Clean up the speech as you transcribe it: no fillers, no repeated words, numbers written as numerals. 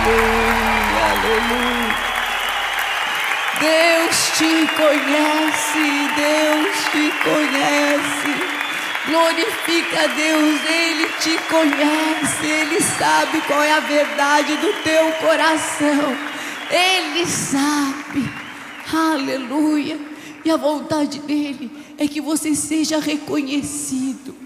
aleluia, aleluia. Deus te conhece, Deus te conhece. Glorifica a Deus, Ele te conhece, Ele sabe qual é a verdade do teu coração. Ele sabe, aleluia. E a vontade dEle é que você seja reconhecido.